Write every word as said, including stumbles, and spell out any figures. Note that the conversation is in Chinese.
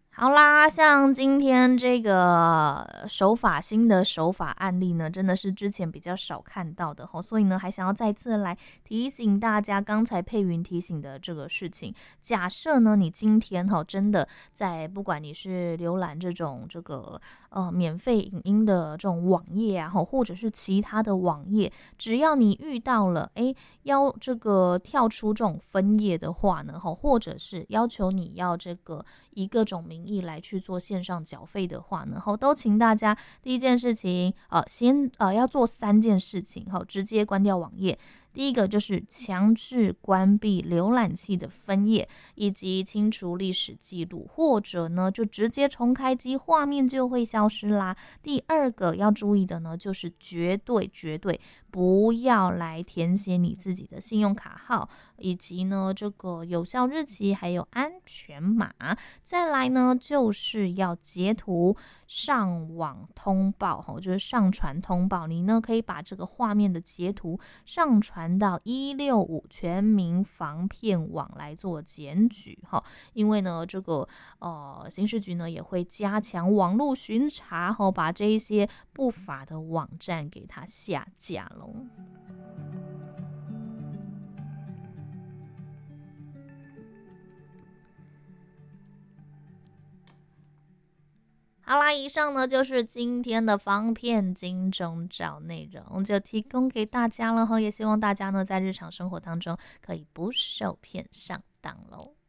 好啦，像今天这个手法新的手法案例呢，真的是之前比较少看到的吼，所以呢，还想要再次来提醒大家，刚才佩云提醒的这个事情。假设呢，你今天哈真的在不管你是浏览这种这个呃免费影音的这种网页啊，或者是其他的网页，只要你遇到了哎要这个跳出这种分页的话呢，或者是要求你要这个以各种名义来去做线上缴费的话呢，都请大家第一件事情，呃，先呃要做三件事情，直接关掉网页。第一个就是强制关闭浏览器的分页，以及清除历史记录，或者呢就直接重开机，画面就会消失啦。第二个要注意的呢，就是绝对绝对不要来填写你自己的信用卡号，以及呢这个有效日期，还有安全码。再来呢就是要截图上网通报，就是上传通报。你呢可以把这个画面的截图上传到一六五全民防骗网来做检举，因为呢这个呃刑事局呢也会加强网络巡查，把这一些不法的网站给它下架咯。好啦，以上呢就是今天的防骗金钟罩内容，就提供给大家了，也希望大家呢在日常生活当中可以不受骗上当咯。